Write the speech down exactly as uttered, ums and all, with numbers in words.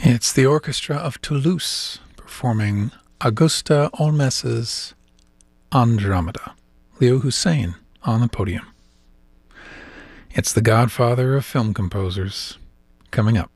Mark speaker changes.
Speaker 1: It's the Orchestra of Toulouse performing Auguste Olmes's Andromeda. Leo Hussein on the podium. It's the godfather of film composers coming up.